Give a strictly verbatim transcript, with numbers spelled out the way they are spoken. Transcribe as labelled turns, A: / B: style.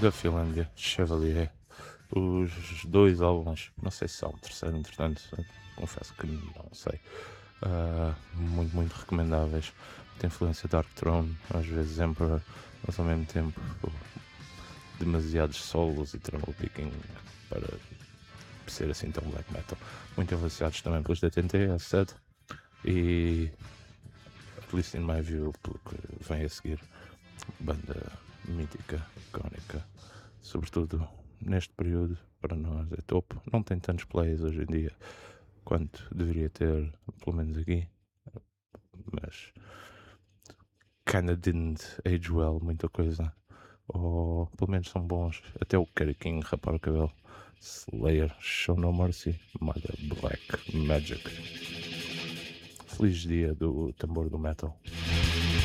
A: da Finlândia, Chevalier. Os dois álbuns, não sei se há um terceiro, entretanto, confesso que não sei. Uh, muito, muito recomendáveis. Tem influência Dark Throne, às vezes Emperor, mas ao mesmo tempo demasiados solos e treble picking para ser assim tão black metal. Muito influenciados também pelos D T T, as said, e at least in my view, pelo que vem a seguir, banda mítica, icónica, sobretudo neste período, para nós é topo. Não tem tantos plays hoje em dia quanto deveria ter, pelo menos aqui, mas kinda didn't age well, muita coisa, ou pelo menos são bons. Até o Kerry King rapar o cabelo. Slayer, Show No Mercy, Mother Black Magic. Feliz dia do tambor do metal.